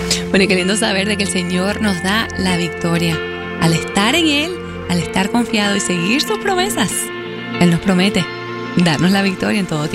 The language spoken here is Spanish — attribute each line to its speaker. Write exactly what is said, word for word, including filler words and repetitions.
Speaker 1: Bueno, y qué lindo saber de que el Señor nos da la victoria. Al estar en Él, al estar confiado y seguir sus promesas, Él nos promete darnos la victoria en todo tiempo.